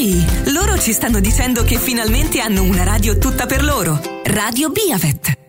Sì, loro ci stanno dicendo che finalmente hanno una radio tutta per loro. Radio Biavet.